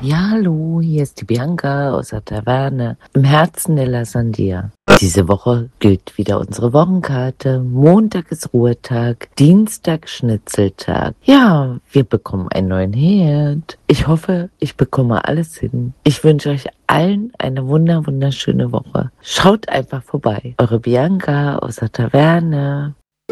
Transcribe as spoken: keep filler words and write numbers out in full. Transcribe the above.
Ja, hallo, hier ist die Bianca aus der Taverne im Herzen der La Sandia. Diese Woche gilt wieder unsere Wochenkarte. Montag ist Ruhetag, Dienstag Schnitzeltag. Ja, wir bekommen einen neuen Herd. Ich hoffe, ich bekomme alles hin. Ich wünsche euch allen eine wunder wunderschöne Woche. Schaut einfach vorbei. Eure Bianca aus der Taverne.